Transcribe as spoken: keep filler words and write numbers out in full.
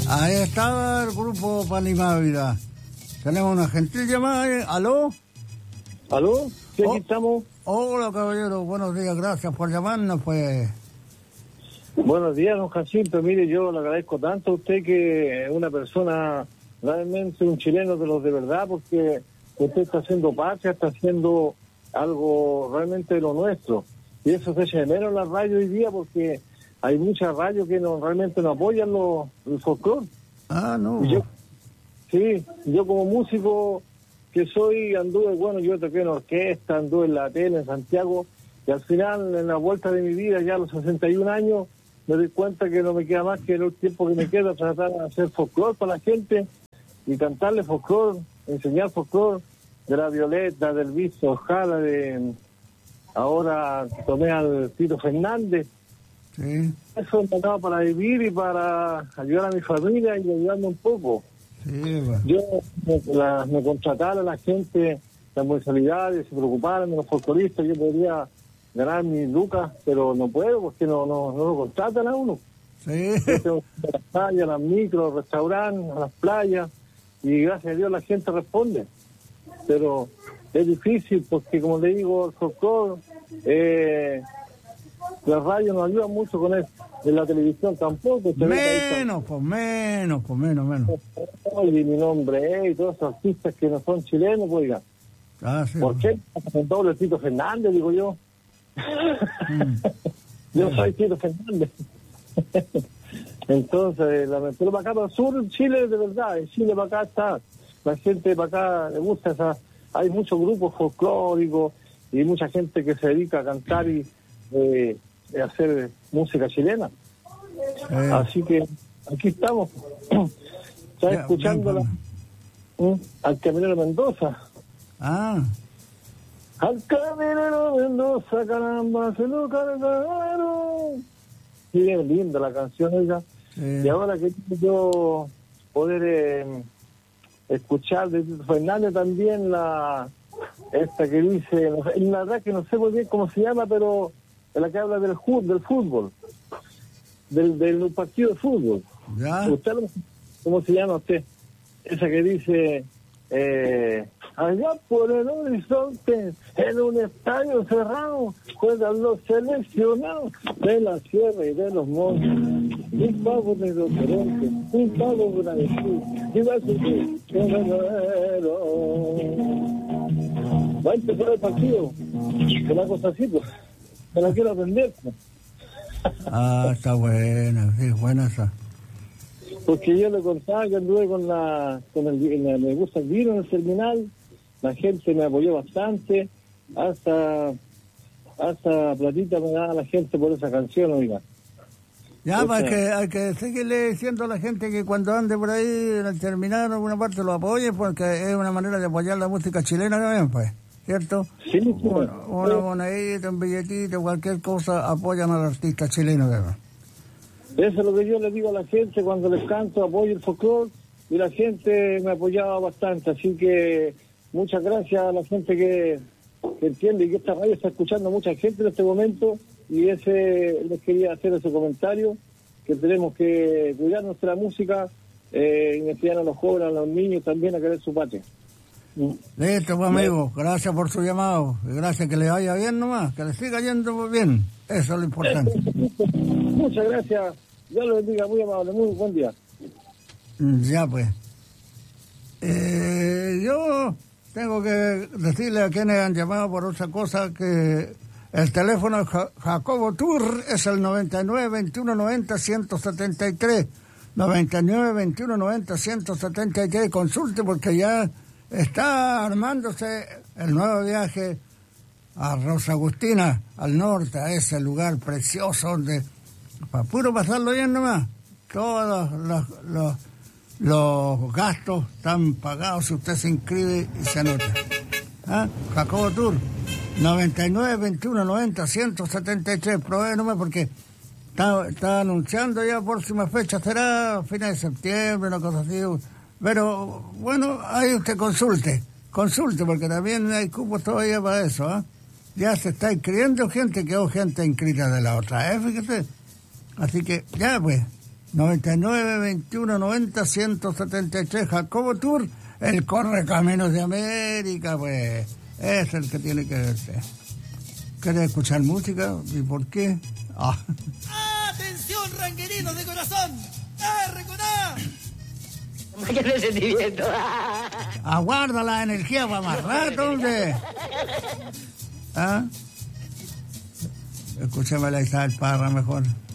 Ahí estaba el grupo Panimávida. Tenemos una gentil llamada. ¿eh? ¿Aló? ¿Aló? ¿Sí, oh, aquí estamos? Hola, caballero. Buenos días. Gracias por llamarnos, pues. Buenos días, don Jacinto. Mire, yo le agradezco tanto a usted, que es una persona, realmente un chileno de los de verdad, porque usted está haciendo patria, está haciendo algo realmente de lo nuestro. Y eso se echa de menos en la radio hoy día, porque hay muchas radios que no realmente no apoyan los, el folclore. Ah, no. Y yo, sí, yo como músico que soy, anduve, bueno, yo toqué en orquesta, anduve en la tele en Santiago, y al final, en la vuelta de mi vida, ya a los sesenta y un años, me doy cuenta que no me queda más que el tiempo que me queda tratar de hacer folclore para la gente y cantarle folclore, enseñar folclore de la Violeta, del Visto Ojala, de ahora tomé al Tito Fernández. Sí. Eso me daba para vivir y para ayudar a mi familia y ayudarme un poco. Sí, bueno. Yo me, la, me contratara a la gente, las municipalidades, se preocuparan de los folcloristas, yo podría ganar mis lucas, pero no puedo porque no no, no lo contratan a uno. Sí. Yo tengo que ir a las playas, a las micros, restaurantes, a las playas, y gracias a Dios la gente responde. Pero es difícil porque, como le digo, el folclore, eh, la radio nos ayuda mucho con eso, en la televisión tampoco. Menos, pues menos, pues menos, menos. Oye, mi nombre es, y todos esos artistas que no son chilenos, pues, oiga. Ah, sí. ¿Por qué? Con doble Tito Fernández, digo yo. Mm. Yo soy Tito Fernández. Entonces, la, pero para acá, para el sur, Chile, de verdad, en Chile para acá está, la gente para acá le gusta esa, hay muchos grupos folclóricos y mucha gente que se dedica a cantar y eh, a hacer música chilena. Eh. Así que aquí estamos. ¿Estás yeah, escuchando la, ¿Mm? al Caminero Mendoza? Ah. Al Caminero Mendoza, caramba, se lo cargaron. Sí, es linda la canción ella. Sí. Y ahora que yo poder eh, escuchar de Tito Fernández también la esta que dice, no sé, la verdad que no sé muy bien cómo se llama, pero es la que habla del, del fútbol, del, del partido de fútbol. ¿Ya? ¿Usted cómo se llama usted? Esa que dice... Eh, allá por el horizonte, en un estadio cerrado, juegan los seleccionados de la sierra y de los montes. Un pavo de los Torontes, un pavo de una de sur, y va a subir, que me muero. Va a empezar el partido, que la cosa así, pues, se la quiero aprender. Ah, está buena, sí, buena esa. Porque yo le contaba que anduve con la, con el, la, me gusta el vino en el terminal, la gente me apoyó bastante, hasta, hasta platita me daba la gente por esa canción, oiga. Ya, pues hay que, hay que seguirle diciendo a la gente que cuando ande por ahí en el terminal en alguna parte lo apoye, porque es una manera de apoyar la música chilena también, pues, ¿cierto? Sí, sí. Una, una monedita, un billetito, cualquier cosa, apoyan al artista chileno, ¿verdad? Eso es lo que yo le digo a la gente cuando les canto, apoyo el folclore, y la gente me apoyaba bastante, así que muchas gracias a la gente que, que entiende y que esta radio está escuchando mucha gente en este momento, y ese les quería hacer ese comentario, que tenemos que cuidar nuestra música, eh, y enseñar a los jóvenes, a los niños también a querer su patria. Listo, pues, amigo, gracias por su llamado, gracias, que le vaya bien nomás, que le siga yendo bien, eso es lo importante. Muchas gracias. Dios lo bendiga, muy amable, muy buen día. Ya pues. Eh, yo tengo que decirle a quienes han llamado por otra cosa que el teléfono de Jacobo Tour es el noventa y nueve, veintiuno, noventa, ciento setenta y tres. noventa y nueve, veintiuno, noventa, ciento setenta y tres. Consulte porque ya está armándose el nuevo viaje a Rosa Agustina, al norte, a ese lugar precioso donde... para puro pasarlo bien nomás, todos los, los, los gastos están pagados si usted se inscribe y se anota. ¿Ah? Jacobo Tour, noventa y nueve, veintiuno, noventa, ciento setenta y tres, provee nomás porque está, está anunciando ya próxima fecha, será fines de septiembre, una cosa así, pero bueno, ahí usted consulte, consulte porque también hay cupos todavía para eso, ¿ah? ¿eh? Ya se está inscribiendo gente, quedó gente inscrita de la otra, ¿eh? Fíjese. Así que, ya pues, noventa y nueve, veintiuno noventa, ciento setenta y tres. Jacobo Tour, el correcaminos de América, pues es el que tiene que verse. ¿Quieres escuchar música? ¿Y por qué? Ah. ¡Atención, ranguerinos de corazón! ¡R con A! Mayor sentimiento. Aguarda la energía para más rato, hombre. ¿Ah? Escúchame la Isabel Parra mejor.